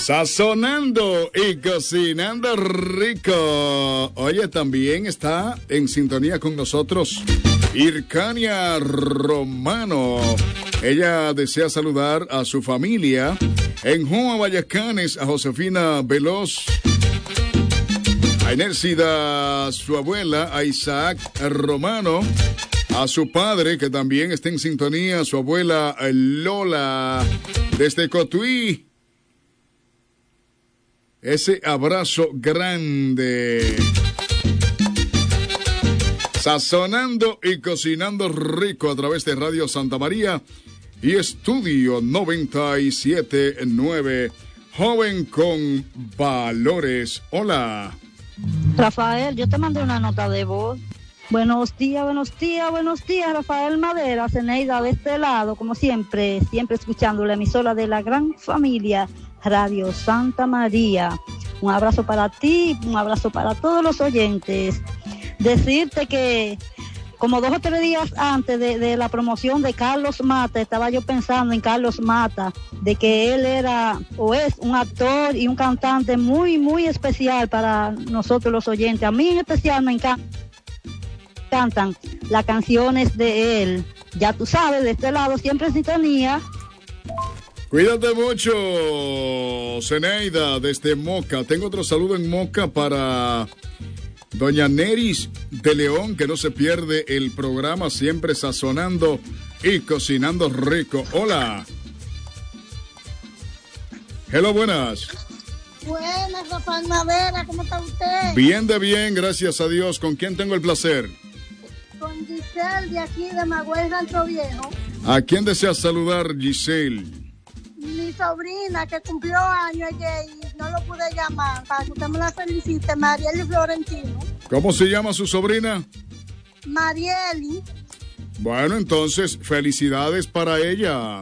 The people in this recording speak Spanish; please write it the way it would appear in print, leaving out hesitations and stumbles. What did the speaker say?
Sazonando y cocinando rico. Oye, también está en sintonía con nosotros Ircania Romano. Ella desea saludar a su familia en Joa Vallacanes, a Josefina Veloz, a Inércida, su abuela, a Isaac Romano, a su padre, que también está en sintonía, su abuela Lola, desde Cotuí. Ese abrazo grande. Sazonando y cocinando rico a través de Radio Santa María y Estudio 97.9. Joven con valores. Hola. Rafael, yo te mandé una nota de voz. Buenos días, Rafael Madera, Zeneida de este lado, como siempre escuchando la emisora de la gran familia Radio Santa María. Un abrazo para ti, un abrazo para todos los oyentes. Decirte que como 2 o 3 días antes de la promoción de Carlos Mata, estaba yo pensando en Carlos Mata, de que él era o es un actor y un cantante muy, muy especial para nosotros los oyentes. A mí en especial me encantan las canciones de él. Ya tú sabes, de este lado siempre en sintonía. Cuídate mucho, Zeneida, desde Moca. Tengo otro saludo en Moca para doña Neris de León, que no se pierde el programa, siempre sazonando y cocinando rico. Hola. Hello, buenas. Buenas, Rafael Madera, ¿cómo está usted? Bien de bien, gracias a Dios. ¿Con quién tengo el placer? Con Giselle, de aquí de Magüey, Rancho Viejo. ¿A quién desea saludar, Giselle? Mi sobrina, que cumplió años ayer y no lo pude llamar, para que usted me la felicite, Marieli Florentino. ¿Cómo se llama su sobrina? Marieli. Bueno, entonces, felicidades para ella.